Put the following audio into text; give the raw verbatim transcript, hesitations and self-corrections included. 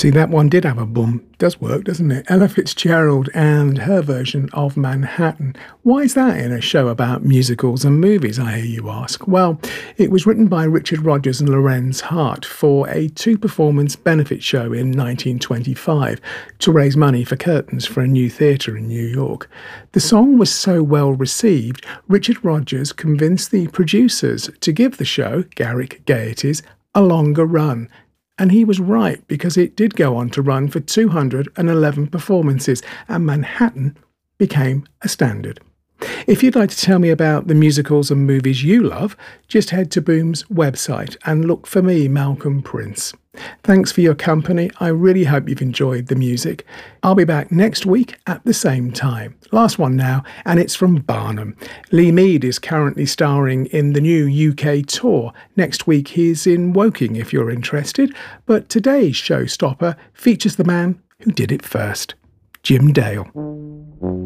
See, that one did have a boom. Does work, doesn't it? Ella Fitzgerald and her version of Manhattan. Why is that in a show about musicals and movies, I hear you ask? Well, it was written by Richard Rodgers and Lorenz Hart for a two-performance benefit show in nineteen twenty-five to raise money for curtains for a new theatre in New York. The song was so well received, Richard Rodgers convinced the producers to give the show, Garrick Gaieties, a longer run. And he was right, because it did go on to run for two hundred eleven performances, and Manhattan became a standard. If you'd like to tell me about the musicals and movies you love, just head to Boom's website and look for me, Malcolm Prince. Thanks for your company. I really hope you've enjoyed the music. I'll be back next week at the same time. Last one now, and it's from Barnum. Lee Mead is currently starring in the new U K tour. Next week he's in Woking if you're interested, but today's showstopper features the man who did it first, Jim Dale.